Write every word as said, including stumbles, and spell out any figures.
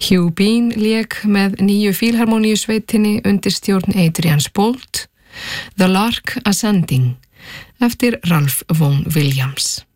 Hugh Bean lék með nýju fílharmoníusveitinni undir stjórn Adrian Bolt, The Lark Ascending, eftir Ralph Vaughan Williams.